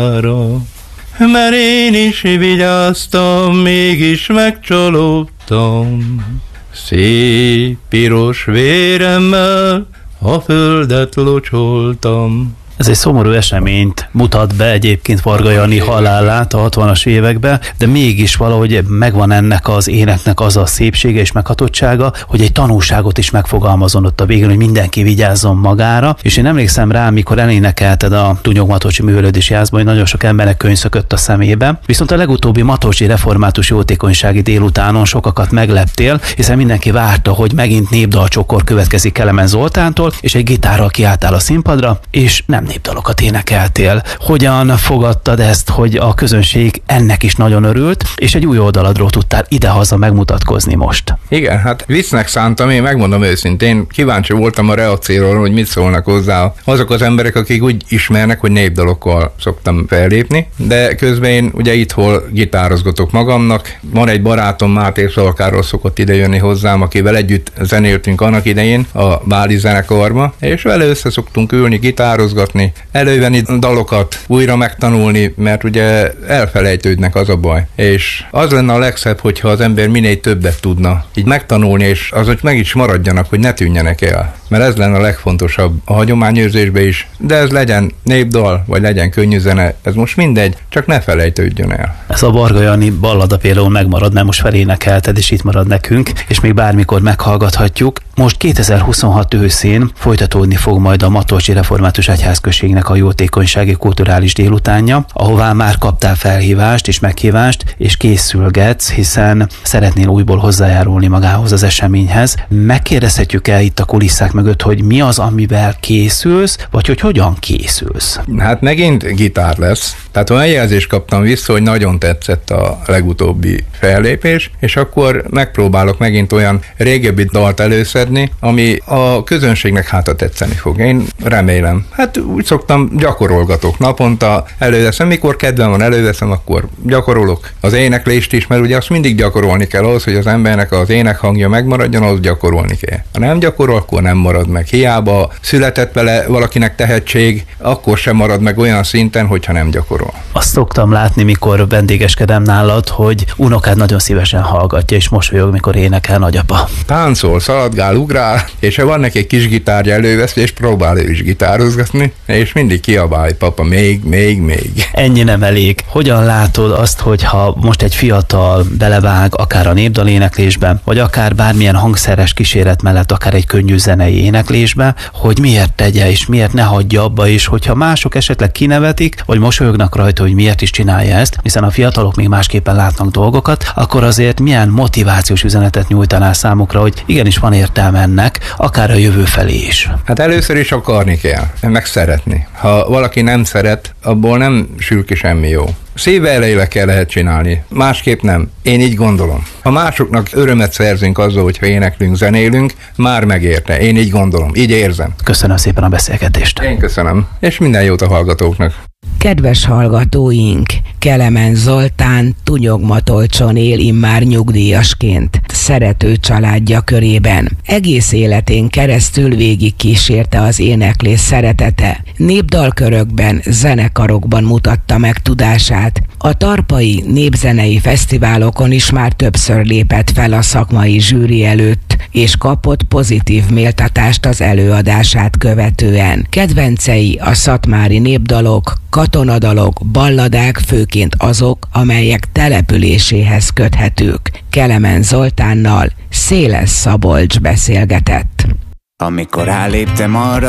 Mert én is vigyáztam, mégis megcsalódtam. Szép piros véremmel a földet locsoltam. Ez egy szomorú eseményt mutat be egyébként Varga Jani halálát a 60-as években, de mégis valahogy megvan ennek az éneknek az a szépsége és meghatottsága, hogy egy tanulságot is megfogalmazon ott a végén, hogy mindenki vigyázzon magára. És én emlékszem rá, mikor elénekelted a Túnyog Matolcsi Művelődési Házban, hogy nagyon sok embernek könyv szökött a szemébe. Viszont a legutóbbi Matolcsi Református Jótékonysági délutánon sokakat megleptél, hiszen mindenki várta, hogy megint népdalcsokor következik Kelemen Zoltántól, és egy gitárral kiálltál a színpadra, és nem népdalokat énekeltél. Hogyan fogadtad ezt, hogy a közönség ennek is nagyon örült, és egy új oldaladról tudtál idehaza megmutatkozni most? Igen, hát viccnek szántam, én megmondom őszintén, kíváncsi voltam a reakcióról, hogy mit szólnak hozzá azok az emberek, akik úgy ismernek, hogy népdalokkal szoktam fellépni, de közben én ugye itthon gitározgatok magamnak. Van egy barátom, Máté Szalkáról szokott idejönni hozzám, akivel együtt zenéltünk annak idején a Báli zenekarba, és vele össze szoktunk ülni, gitározgatni, elővenni dalokat, újra megtanulni, mert ugye elfelejtődnek, az a baj. És az lenne a legszebb, hogyha az ember minél többet tudna így megtanulni, és azok meg is maradjanak, hogy ne tűnjenek el. Mert ez lenne a legfontosabb a hagyományőrzésben is, de ez legyen népdal, vagy legyen könnyű zene, ez most mindegy, csak ne felejtődjön el. Ez a Varga Jani ballada például megmarad, mert most felénekelted, és itt marad nekünk, és még bármikor meghallgathatjuk. Most 2026 őszén folytatódni fog majd a Matolcsi Református Egyházközségnek a jótékonysági kulturális délutánja, ahová már kaptál felhívást és meghívást, és készülgetsz, hiszen szeretnél újból hozzájárulni magához az eseményhez. Megkérdezhetjük el itt a kulisszák mögött, hogy mi az, amivel készülsz, vagy hogy hogyan készülsz? Hát megint gitár lesz. Tehát olyan jelzést kaptam vissza, hogy nagyon tetszett a legutóbbi fellépés, és akkor megpróbálok megint olyan régebbi dalt előszedni, ami a közönségnek hátra tetszeni fog. Én remélem. Hát úgy szoktam, gyakorolgatok naponta, előveszem, mikor kedvem van, előveszem, akkor gyakorolok az éneklést is, mert ugye azt mindig gyakorolni kell ahhoz, hogy az embernek az énekhangja megmaradjon, ahhoz gyakorolni kell. Ha nem gyakorol, akkor nem marad meg. Hiába született vele valakinek tehetség, akkor sem marad meg olyan szinten, hogyha nem gyakorol. Azt szoktam látni, mikor vendégeskedem nálad, hogy unokád nagyon szívesen hallgatja, és mosolyog, mikor énekel nagyapa. Táncol, szaladgál, ugrál, és ha van neki egy kis gitárja, elővesz, és próbál ő is gitározgatni, és mindig kiabál, papa, még. Ennyi nem elég. Hogyan látod azt, hogyha most egy fiatal belevág akár a népdaléneklésben, vagy akár bármilyen hangszeres kíséret mellett, akár egy könnyű zenei éneklésbe, hogy miért tegye, és miért ne hagyja abba is, hogyha mások esetleg kinevetik, vagy mosolyognak rajta, hogy miért is csinálja ezt, hiszen a fiatalok még másképpen látnak dolgokat, akkor azért milyen motivációs üzenetet nyújtanál számukra, hogy igenis van értelme ennek, akár a jövő felé is. Hát először is akarni kell, meg szeretni. Ha valaki nem szeret, abból nem sül ki semmi jó. Szíve elejével lehet csinálni, másképp nem. Én így gondolom. Ha másoknak örömet szerzünk azzal, hogyha éneklünk, zenélünk, már megérte. Én így gondolom, így érzem. Köszönöm szépen a beszélgetést. Én köszönöm, és minden jót a hallgatóknak. Kedves hallgatóink, Kelemen Zoltán Túnyog Matolcson él immár nyugdíjasként, szerető családja körében. Egész életén keresztül végig kísérte az éneklés szeretete. Népdalkörökben, zenekarokban mutatta meg tudását. A tarpai népzenei fesztiválokon is már többször lépett fel a szakmai zsűri előtt, és kapott pozitív méltatást az előadását követően. Kedvencei a szatmári népdalok, katonadalok, balladák, főként azok, amelyek településéhez köthetők. Kelemen Zoltánnal Széles Szabolcs beszélgetett. Amikor ráléptem arra